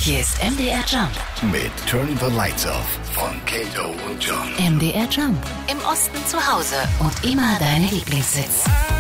Hier ist MDR Jump mit Turn the Lights Off von Kato und John. MDR Jump. Im Osten zu Hause und immer dein Lieblingssitz.